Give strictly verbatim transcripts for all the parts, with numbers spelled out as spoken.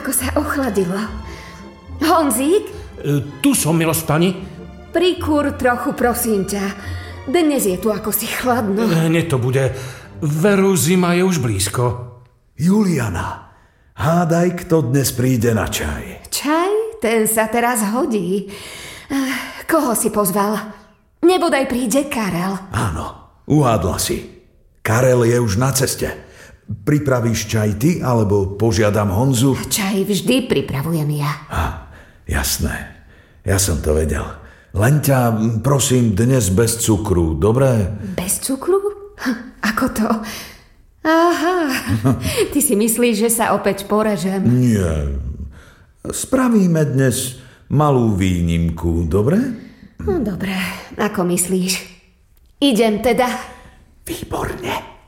ako sa ochladilo. Honzík? E, tu som, milosť pani. Prikúr trochu, prosím ťa. Dnes je tu ako si chladno. E, nie to bude. Veru, zima je už blízko. Juliana, hádaj, kto dnes príde na čaj. Čaj? Ten sa teraz hodí. Koho si pozval? Nebodaj príde Karel. Áno, uhádla si. Karel je už na ceste. Pripravíš čaj ty, alebo požiadam Honzu? Čaj vždy pripravujem ja. Á, jasné. Ja som to vedel. Len ťa, prosím, dnes bez cukru, dobre? Bez cukru? Ako to? Aha, ty si myslíš, že sa opäť porežem? Nie. Spravíme dnes malú výnimku, dobre? No dobre, ako myslíš? Idem teda. Výborne.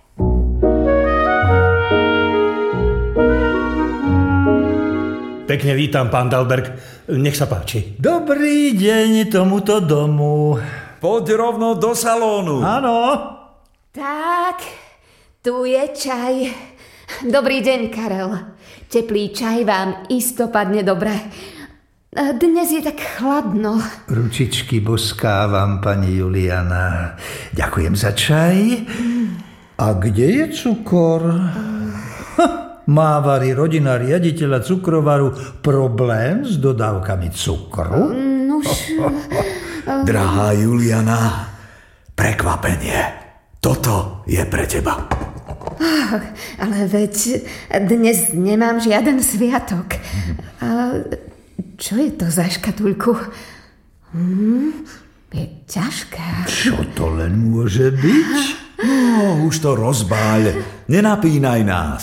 Pekne vítam, pán Dalberg. Nech sa páči. Dobrý deň tomuto domu. Poď rovno do salónu. Áno. Tak, tu je čaj. Dobrý deň, Karel. Teplý čaj vám isto padne dobre. Dnes je tak chladno. Ručičky boskávam, pani Juliana. Ďakujem za čaj. A kde je cukor? Má vari rodina riaditeľa cukrovaru problém s dodávkami cukru? Nuž... Drahá Juliana, prekvapenie. Toto je pre teba. Oh, ale veď dnes nemám žiaden sviatok. A čo je to za škatulku? Hm, je ťažká. Čo to len môže byť? No, už to rozbáľ. Nenapínaj nás.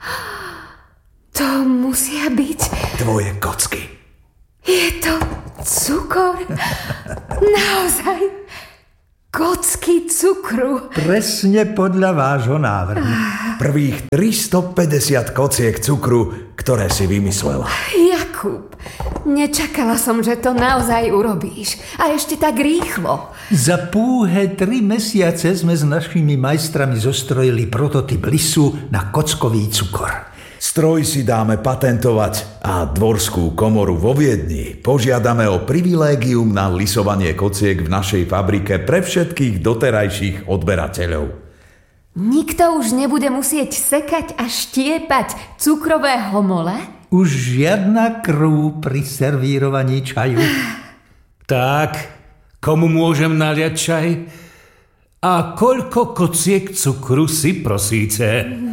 To musia byť... Tvoje kocky. Je to cukor? Naozaj? Kocky cukru? Presne podľa vášho návrhu. Prvých tristopäťdesiat kociek cukru, ktoré si vymyslela. Jakub, nečakala som, že to naozaj urobíš. A ešte tak rýchlo. Za púhe tri mesiace sme s našimi majstrami zostrojili prototyp lisu na kockový cukor. Stroj si dáme patentovať a dvorskú komoru vo Viedni požiadame o privilégium na lisovanie kociek v našej fabrike pre všetkých doterajších odberateľov. Nikto už nebude musieť sekať a štiepať cukrové homole? Už žiadna krv pri servírovaní čaju. Tak, komu môžem naliať čaj? A koľko kociek cukru si prosíte?